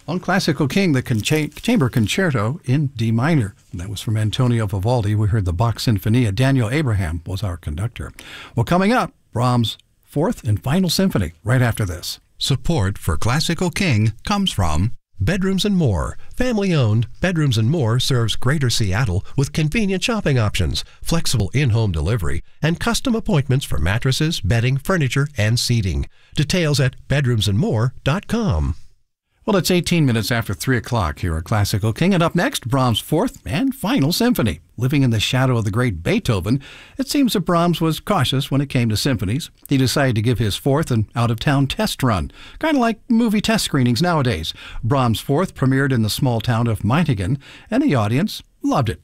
On Classical King, the Chamber Concerto in D minor. That was from Antonio Vivaldi. We heard the Bach Sinfonia. Daniel Abraham was our conductor. Well, coming up, Brahms' Fourth and Final Symphony, right after this. Support for Classical King comes from Bedrooms and More. Family-owned, Bedrooms and More serves Greater Seattle with convenient shopping options, flexible in-home delivery, and custom appointments for mattresses, bedding, furniture, and seating. Details at bedroomsandmore.com. Well, it's 18 minutes after 3 o'clock here at Classical King, and up next, Brahms' Fourth and Final Symphony. Living in the shadow of the great Beethoven, it seems that Brahms was cautious when it came to symphonies. He decided to give his fourth an out-of-town test run, kind of like movie test screenings nowadays. Brahms' Fourth premiered in the small town of Meitingen, and the audience loved it.